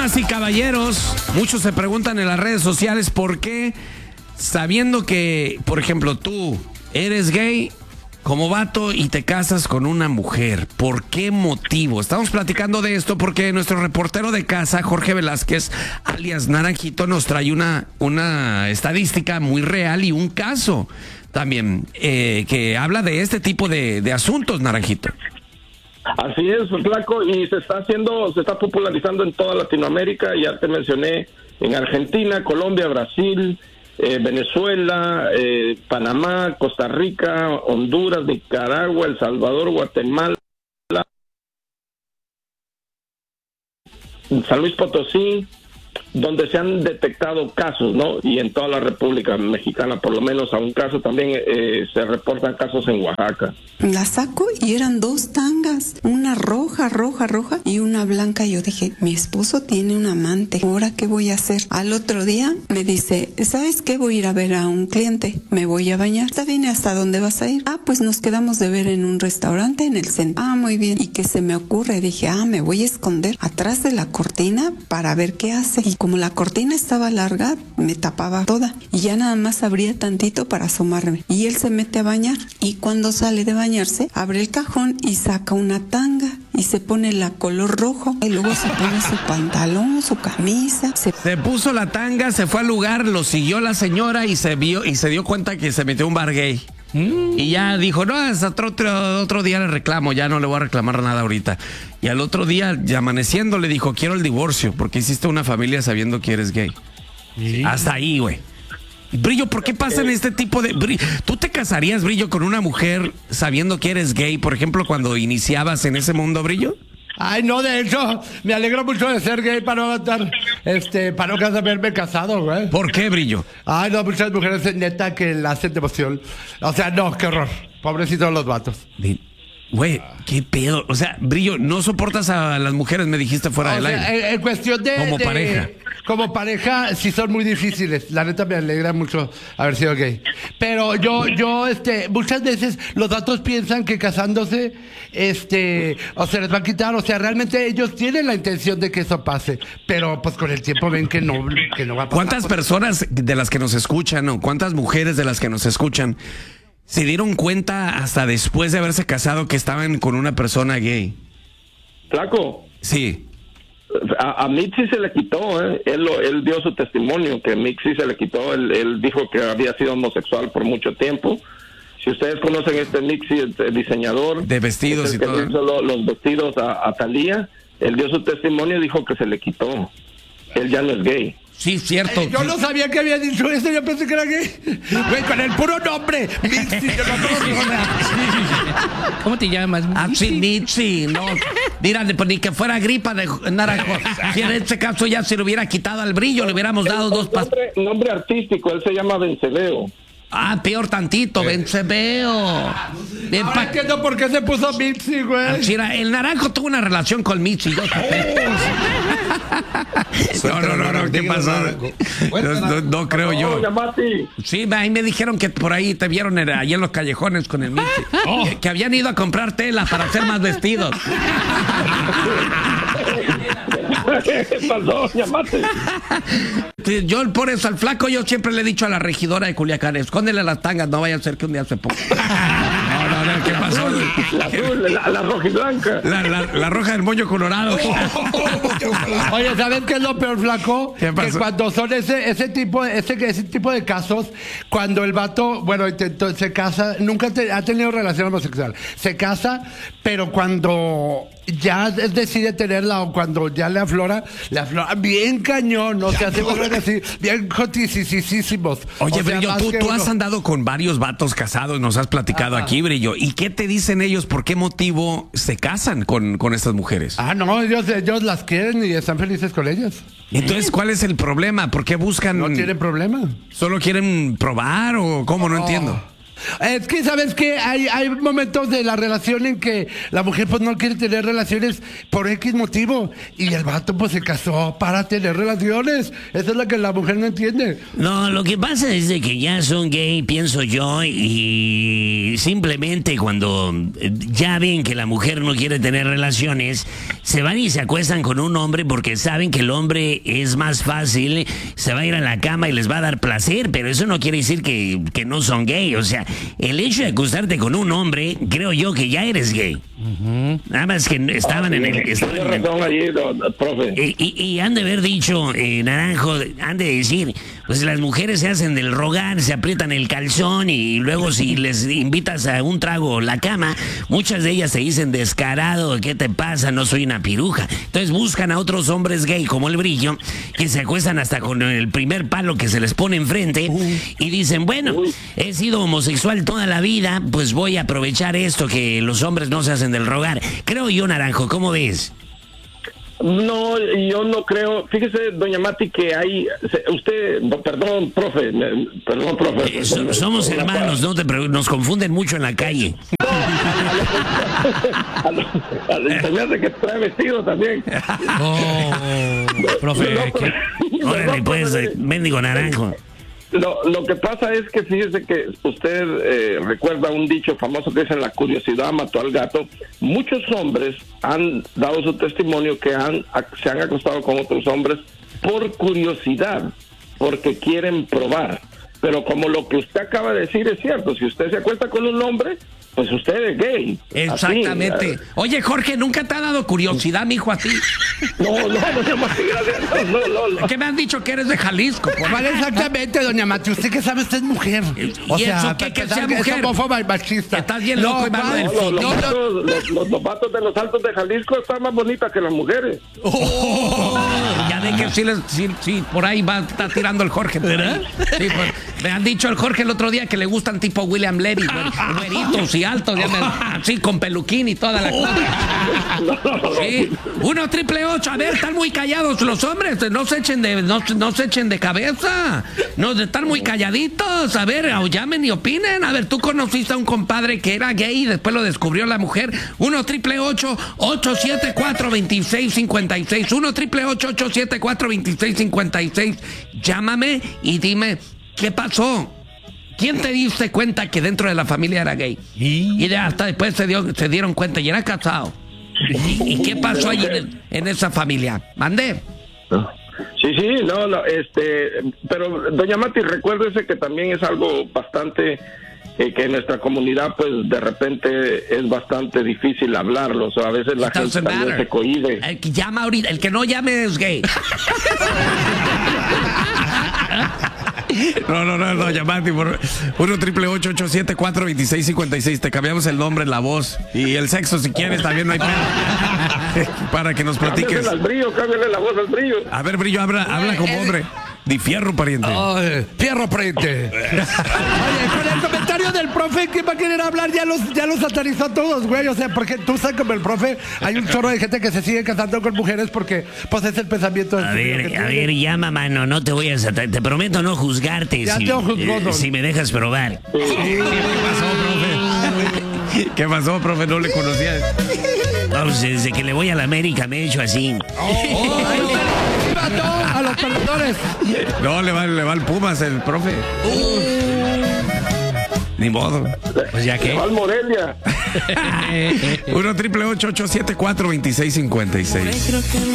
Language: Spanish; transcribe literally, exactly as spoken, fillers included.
Damas y caballeros, muchos se preguntan en las redes sociales por qué, sabiendo que, por ejemplo, tú eres gay como vato y te casas con una mujer, ¿por qué motivo? Estamos platicando de esto porque nuestro reportero de casa, Jorge Velázquez, alias Naranjito, nos trae una, una estadística muy real y un caso también eh, que habla de este tipo de, de asuntos, Naranjito. Así es, flaco, y se está haciendo, se está popularizando en toda Latinoamérica. Ya te mencioné en Argentina, Colombia, Brasil, eh, Venezuela, eh, Panamá, Costa Rica, Honduras, Nicaragua, El Salvador, Guatemala, San Luis Potosí, donde se han detectado casos, ¿no? Y en toda la República Mexicana, por lo menos a un caso también eh, se reportan casos en Oaxaca. La saco y eran dos tangas, una roja, roja, roja y una blanca. Yo dije, mi esposo tiene un amante, ¿ahora qué voy a hacer? Al otro día me dice, ¿sabes qué? Voy a ir a ver a un cliente, me voy a bañar. ¿Está bien? ¿Hasta dónde vas a ir? Ah, pues nos quedamos de ver en un restaurante en el centro. Ah, muy bien. ¿Y qué se me ocurre? Dije, ah, me voy a esconder atrás de la cortina para ver qué hace. Y como la cortina estaba larga, me tapaba toda y ya nada más abría tantito para asomarme. Y él se mete a bañar y cuando sale de bañarse, abre el cajón y saca una tanga y se pone la color rojo y luego se pone su pantalón, su camisa. Se... se puso la tanga, se fue al lugar, lo siguió la señora y se vio y se dio cuenta que se metió un bar gay. Mm. Y ya dijo, no, hasta otro, otro, otro día le reclamo, ya no le voy a reclamar nada ahorita. Y al otro día, ya amaneciendo, le dijo, quiero el divorcio, porque hiciste una familia sabiendo que eres gay. Sí. Hasta ahí, güey. Brillo, ¿por qué pasan este tipo de... Brillo, ¿tú te casarías, Brillo, con una mujer sabiendo que eres gay, por ejemplo, cuando iniciabas en ese mundo, Brillo? Ay, no, de hecho, me alegro mucho de ser gay para no estar, este, para no haberme casado, güey. ¿Por qué, Brillo? Ay, no, muchas mujeres neta que la hacen de emoción. O sea, no, qué horror. Pobrecitos los vatos. Güey, qué pedo. O sea, Brillo, no soportas a las mujeres, me dijiste fuera o del sea, aire. En, en cuestión de... Como de, pareja. Como pareja, sí son muy difíciles. La neta me alegra mucho haber sido gay. Pero yo, yo, este, muchas veces los vatos piensan que casándose, este, o se les va a quitar. O sea, realmente ellos tienen la intención de que eso pase. Pero pues con el tiempo ven que no, que no va a pasar. ¿Cuántas personas de las que nos escuchan o cuántas mujeres de las que nos escuchan se dieron cuenta hasta después de haberse casado que estaban con una persona gay? Flaco. Sí. A, a Mitzi se le quitó, ¿eh? él, lo, él dio su testimonio que Mitzi se le quitó, él, él dijo que había sido homosexual por mucho tiempo. Si ustedes conocen este Mitzi, el, el diseñador de vestidos el y que todo, hizo lo, los vestidos a, a Thalía, él dio su testimonio y dijo que se le quitó. Él ya no es gay. Sí, cierto. Eh, yo no sabía que había dicho eso, yo pensé que era gay. Güey, con el puro nombre. Mitzi, yo no ¿Cómo te llamas? Ah, sí, Mitzi, no. Mira, pues ni que fuera gripa de naranjo. Si en este caso ya se le hubiera quitado al Brillo, le hubiéramos dado el, dos pastillas. Nombre, nombre artístico, él se llama Vencebeo. Ah, peor tantito, Vencebeo. Ven Ahora pa... entiendo por qué se puso Mitzi, güey. Mira, el naranjo tuvo una relación con Mitzi. Yo no, no, no, no, ¿qué pasó? No, no, no creo yo. Sí, ahí me dijeron que por ahí te vieron ahí en los callejones con el Mitzi. Oh. Que, que habían ido a comprar tela para hacer más vestidos. ¿Qué pasó? Llamaste. Yo por eso al flaco yo siempre le he dicho a la regidora de Culiacán, escóndele las tangas, no vaya a ser que un día se ponga. No, no, no, ¿qué pasó? La azul, la, la roja y blanca. La, la, la roja del moño colorado. Oye, ¿saben qué es lo peor, flaco? ¿Qué pasó? Que cuando son ese, ese tipo, ese, ese tipo de casos, cuando el vato, bueno, intentó, se casa, nunca te, ha tenido relación homosexual, se casa, pero cuando ya decide tenerla o cuando ya le aflora, le aflora bien cañón, o sea, se vuelven así, bien jotisísimos. Oye, o sea, Brillo, tú, tú uno... has andado con varios vatos casados, nos has platicado Ajá. aquí, Brillo. ¿Y qué te dicen ellos? ¿Por qué motivo se casan con, con estas mujeres? Ah, no, ellos, ellos las quieren y están felices con ellas. Entonces, ¿cuál es el problema? ¿Por qué buscan...? No tienen problema. ¿Solo quieren probar o cómo? No oh. entiendo. Es que, ¿sabes qué? Hay, hay momentos de la relación en que la mujer pues no quiere tener relaciones por X motivo y el vato pues se casó para tener relaciones. Eso es lo que la mujer no entiende. No, lo que pasa es de que ya son gay, pienso yo, y simplemente cuando ya ven que la mujer no quiere tener relaciones, se van y se acuestan con un hombre porque saben que el hombre es más fácil, se va a ir a la cama y les va a dar placer, pero eso no quiere decir que, que no son gay. O sea, el hecho de acostarte con un hombre, creo yo que ya eres gay. Uh-huh. Nada más que estaban ah, en el... Estaban tiene razón en el, allí, no, no, profe. Y, y, y han de haber dicho, eh, Naranjo, han de decir, pues las mujeres se hacen del rogar, se aprietan el calzón y luego si les invitas a un trago la cama, muchas de ellas te dicen descarado, ¿qué te pasa? No soy una piruja. Entonces buscan a otros hombres gay como el Brillo, que se acuestan hasta con el primer palo que se les pone enfrente uh. y dicen, bueno, uh. he sido homosexual toda la vida, pues voy a aprovechar esto que los hombres no se hacen del rogar. Creo yo, Naranjo, ¿cómo ves? No, yo no creo. Fíjese, doña Mati, que hay... Usted... Perdón, profe. Perdón, profe. Eh, so, somos hermanos, no te nos confunden mucho en la calle. Se me hace que trae vestido también. Oh, profe. Órale, pues, mendigo Naranjo. Lo, lo que pasa es que fíjese que usted eh, recuerda un dicho famoso que dice: la curiosidad mató al gato. Muchos hombres han dado su testimonio que han se han acostado con otros hombres por curiosidad, porque quieren probar. Pero como lo que usted acaba de decir es cierto, si usted se acuesta con un hombre, pues usted es gay. Exactamente. Así. Oye, Jorge, ¿nunca te ha dado curiosidad, mijo, a ti? No, no, doña Mati, gracias. No, no, no. ¿Qué me han dicho que eres de Jalisco? ¿Cuál exactamente, doña Mati? ¿Usted qué sabe? Usted es mujer. O ¿Y sea, eso qué? Que sea mujer. Es homófoba y machista. Estás bien loco, no, y no, no, los, no, vatos, no. Los, los, los vatos de los altos de Jalisco están más bonitas que las mujeres. Oh, ya ve que sí, les, sí, sí, por ahí va está tirando el Jorge, ¿verdad? Sí, pues, me han dicho el Jorge el otro día que le gustan tipo William Levy, güeritos y altos, ya me, así con peluquín y toda la cosa. Sí. Uno triple ocho, a ver, están muy callados los hombres, no se echen de, no, no se echen de cabeza, no, están muy calladitos, a ver, llamen y opinen. A ver, tú conociste a un compadre que era gay y después lo descubrió la mujer. Uno triple ocho, ocho siete cuatro, veintiséis cincuenta y seis, uno triple ocho, ocho siete cuatro, veintiséis cincuenta y seis. Llámame y dime, ¿qué pasó? ¿Quién te diste cuenta que dentro de la familia era gay? ¿Y? Y hasta después se, dio, se dieron cuenta y era casado. ¿Y, y qué pasó allí en, en esa familia? ¿Mandé? Sí, sí, no, no, este, pero doña Mati, recuérdese que también es algo bastante, eh, que en nuestra comunidad, pues, de repente es bastante difícil hablarlo, o sea, a veces la gente también matter. se cohíbe. El que llama ahorita, el que no llame es gay. No, no, no, no, llamate por uno triple ocho, ocho siete cuatro, veintiséis cincuenta y seis. Te cambiamos el nombre, la voz y el sexo si quieres, también no hay pedo. Para que nos platiques. Cámbiale al Brillo, cámbiale la voz al Brillo. A ver, Brillo, habla, habla como hombre. Di fierro, pariente. Ay, fierro, pariente. Oye, con el comentario del profe que va a querer hablar, ya los, ya los satanizó a todos, güey. O sea, porque tú sabes como el profe, hay un chorro de gente que se sigue casando con mujeres porque, pues, es el pensamiento. A ver, a ver, llama, mano, no te voy a satanizar. Te prometo no juzgarte. Ya si, te juzgo, eh, si me dejas probar. Sí. ¿Qué pasó, profe? ¿Qué pasó, profe? No le conocía. No, pues desde que le voy a la América me he hecho así. Oh, a los perdedores. No, le va, le va al Pumas el profe. Uh. Ni modo. Pues ya que. Al Morelia. uno triple ocho, ocho siete cuatro, veintiséis cincuenta y seis.